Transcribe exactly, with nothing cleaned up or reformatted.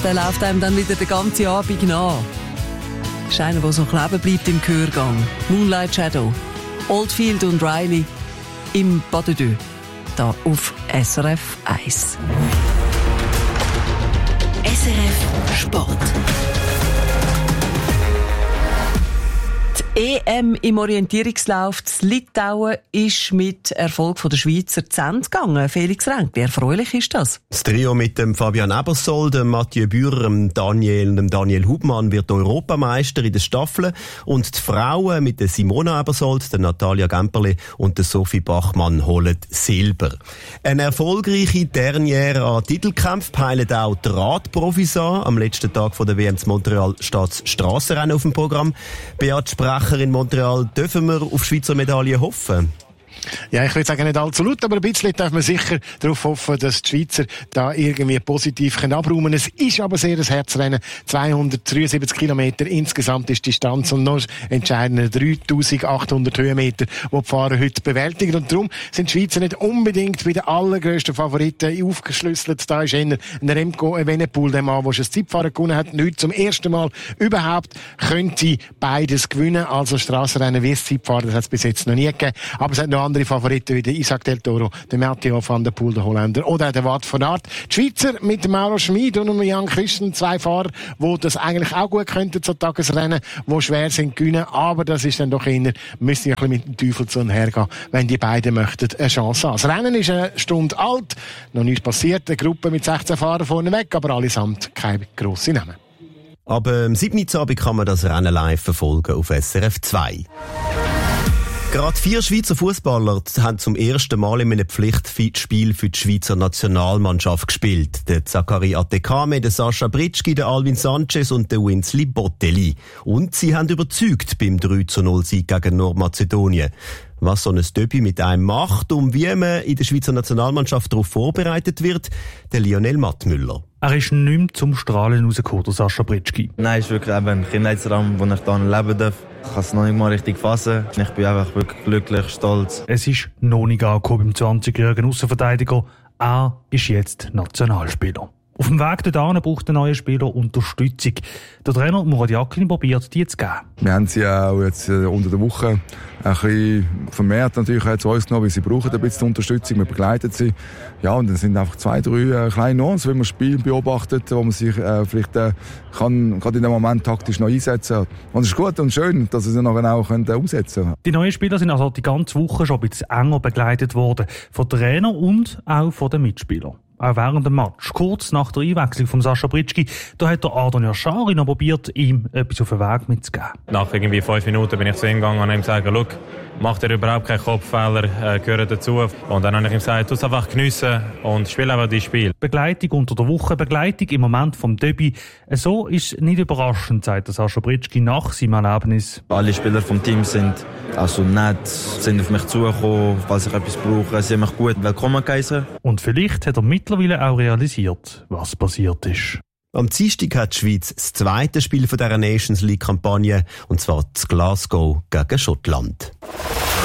der läuft einem dann wieder den ganzen Abend nach. Das ist einer, der so kleben bleibt im Gehörgang. Moonlight Shadow, Oldfield und Riley im Pas de Deux, da auf S R F eins. S R F Sport. Die E M im Orientierungslauf in Litauen ist mit Erfolg der Schweizer zu Ende gegangen. Felix Renk, wie erfreulich ist das? Das Trio mit dem Fabian Ebersold, dem Mathieu Bührer, dem Daniel und dem Daniel Hubmann wird Europameister in den Staffeln und die Frauen mit der Simona Ebersold, der Natalia Gemperle und der Sophie Bachmann holen Silber. Eine erfolgreiche Dernière an Titelkämpfen peilen auch die Radprofis an. Am letzten Tag von der W M in Montreal steht das Strassenrennen auf dem Programm. Beat Sprecher in Montreal, dürfen wir auf Schweizer Medaillen hoffen? Ja, ich würde sagen, nicht allzu laut, aber ein bisschen darf man sicher darauf hoffen, dass die Schweizer da irgendwie positiv abräumen können. Es ist aber sehr ein Herzrennen. zweihundertdreiundsiebzig Kilometer insgesamt ist die Distanz und noch entscheidende dreitausendachthundert Höhenmeter, die die Fahrer heute bewältigen. Und darum sind die Schweizer nicht unbedingt bei den allergrössten Favoriten aufgeschlüsselt. Da ist eher ein Remco Evenepoel, der Mann, der schon das Zeitfahren gewonnen hat. Und heute zum ersten Mal überhaupt könnte beides gewinnen. Also Strassenrennen wie das Zeitfahren, das hat es bis jetzt noch nie gegeben. Aber es hat noch andere Favoriten wie der Isaac Del Toro, der Mathieu van der Poel, der Holländer oder der Wout van Aert. Die Schweizer mit dem Mauro Schmid und dem Jan Christen, zwei Fahrer, die das eigentlich auch gut könnten, so Tagesrennen, die schwer sind, gewinnen. Aber das ist dann doch eher, müssen ein bisschen mit dem Teufel zu hergehen, wenn die beiden möchten eine Chance haben. Das Rennen ist eine Stunde alt, noch nichts passiert, eine Gruppe mit sechzehn Fahrern vorne weg, aber allesamt keine grossen Namen. Aber am siebten Abend kann man das Rennen live verfolgen auf S R F zwei. Gerade vier Schweizer Fußballer haben zum ersten Mal in einem Pflichtspiel für die Schweizer Nationalmannschaft gespielt. Der Zachary Atekame, der Sascha Britschgi, der Alvin Sanchez und der Winsley Bottelli. Und sie haben überzeugt beim drei zu null Sieg gegen Nordmazedonien. Was so ein Derby mit einem macht und wie man in der Schweizer Nationalmannschaft darauf vorbereitet wird, der Lionel Mattmüller. Er ist nicht mehr zum Strahlen rausgekommen, der Sascha Britschgi. Nein, es ist wirklich eben ein Kindheitsraum, wo ich hier leben darf. Ich kann es noch nicht mal richtig fassen. Ich bin einfach wirklich glücklich, stolz. Es ist noch nicht angekommen beim zwanzigjährigen Aussenverteidiger. Er ist jetzt Nationalspieler. Auf dem Weg dorthin braucht der neue Spieler Unterstützung. Der Trainer Murat Yakin probiert, die zu geben. Wir haben sie auch jetzt unter der Woche ein bisschen vermehrt natürlich zu uns genommen, weil sie brauchen ein bisschen Unterstützung. Wir begleiten sie. Ja, und dann sind einfach zwei, drei äh, kleine Nuancen, wenn man Spiel beobachtet, wo man sich äh, vielleicht äh, kann, gerade in dem Moment taktisch noch einsetzen kann. Und es ist gut und schön, dass sie es nachher auch können, äh, umsetzen können. Die neuen Spieler sind also die ganze Woche schon ein bisschen enger begleitet worden. Von Trainer und auch von den Mitspielern. Auch während dem Match, kurz nach der Einwechslung von Sascha Britschgi, da hat der Ardon Yashari noch probiert, ihm etwas auf den Weg mitzugeben. Nach irgendwie fünf Minuten bin ich zu ihm gegangen und ihm gesagt, schau, macht er überhaupt keinen Kopffehler, äh, gehört dazu. Und dann habe ich ihm gesagt, tu es einfach geniessen und spiel einfach dein Spiel. Begleitung unter der Woche, Begleitung im Moment vom Derby. So ist nicht überraschend, sagt der Sascha Britschgi nach seinem Erlebnis. Alle Spieler vom Team sind also nett, sind auf mich zugekommen, falls ich etwas brauche. Sie haben mich gut willkommen geheißen. Und vielleicht hat er mittlerweile auch realisiert, was passiert ist. Am Dienstag hat die Schweiz das zweite Spiel von dieser Nations League-Kampagne, und zwar das Glasgow gegen Schottland.